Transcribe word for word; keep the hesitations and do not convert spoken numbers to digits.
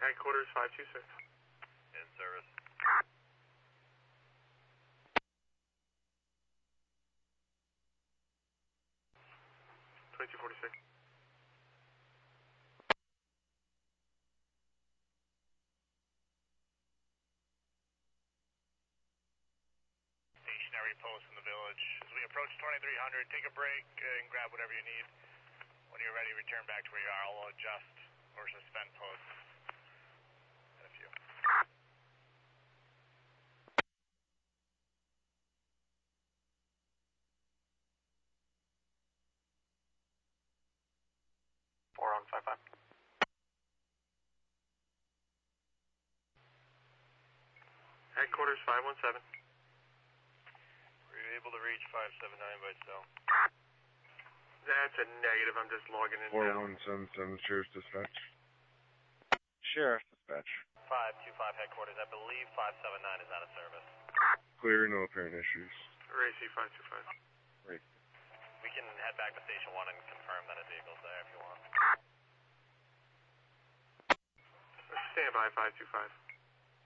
Headquarters five two six. In service. twenty-two forty-six. Stationary post in the village. As we approach twenty-three hundred, take a break and grab whatever you need. When you're ready, return back to where you are. I'll adjust or suspend posts in a few. Four on five five. Headquarters five one seven. Were you able to reach five seven nine by cell? That's a negative. I'm just logging in four now. one seven seven, Sheriff's Dispatch. Sheriff's Dispatch. five two five headquarters. I believe five seven nine is out of service. Clear, no apparent issues. Racy five two five. Right. We can head back to Station one and confirm that a vehicle's there if you want. Stand by five two five.